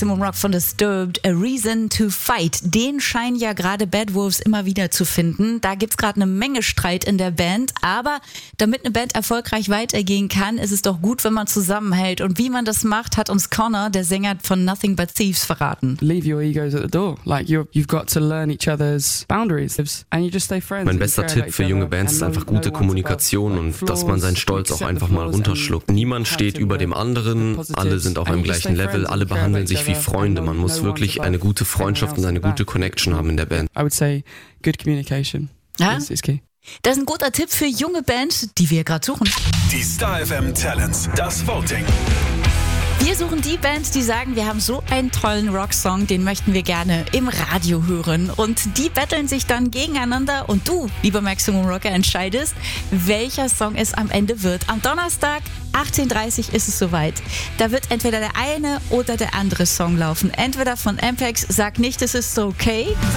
Maximum Rock von Disturbed, A Reason to Fight. Den scheinen ja gerade Bad Wolves immer wieder zu finden. Da gibt's gerade eine Menge Streit in der Band, aber damit eine Band erfolgreich weitergehen kann, ist es doch gut, wenn man zusammenhält. Und wie man das macht, hat uns Connor, der Sänger von Nothing But Thieves, verraten. Leave your egos at the door. Like you've got to learn each other's boundaries and you just stay friends. Mein bester Tipp für junge Bands ist einfach gute Kommunikation und dass man seinen Stolz auch einfach mal runterschluckt. Niemand steht über dem anderen, alle sind auf einem gleichen Level, alle behandeln sich wie Freunde. Man muss wirklich eine gute Freundschaft und eine gute Connection haben in der Band. I would say good communication is key. Das ist ein guter Tipp für junge Bands, die wir gerade suchen. Die Star FM Talents, das Voting. Wir suchen die Bands, die sagen, wir haben so einen tollen Rocksong, den möchten wir gerne im Radio hören. Und die betteln sich dann gegeneinander und du, lieber Maximum Rocker, entscheidest, welcher Song es am Ende wird. Am Donnerstag, 18:30 Uhr ist es soweit. Da wird entweder der eine oder der andere Song laufen. Entweder von Ampex, Sag nicht, es ist so okay.